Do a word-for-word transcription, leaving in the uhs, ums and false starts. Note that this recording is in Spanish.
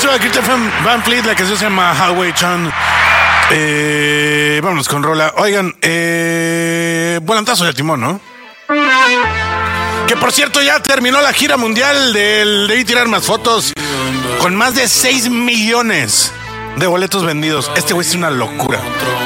escuchó a Christopher Van Fleet, la canción se llama Highway Chan. Eh, vámonos con rola. Oigan, eh, volantazo de timón, ¿no? Que por cierto ya terminó la gira mundial del Debí Tirar Más Fotos con más de seis millones de boletos vendidos. Este güey es una locura.